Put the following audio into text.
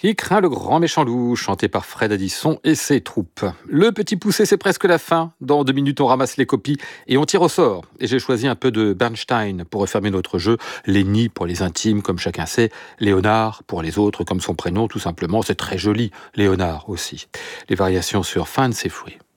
Qui craint le grand méchant loup, chanté par Fred Addison et ses troupes. Le petit poussé, c'est presque la fin. Dans 2 minutes, on ramasse les copies et on tire au sort. Et j'ai choisi un peu de Bernstein pour refermer notre jeu. Lenny pour les intimes, comme chacun sait. Léonard pour les autres, comme son prénom, tout simplement. C'est très joli. Léonard aussi. Les variations sur Fancy Free.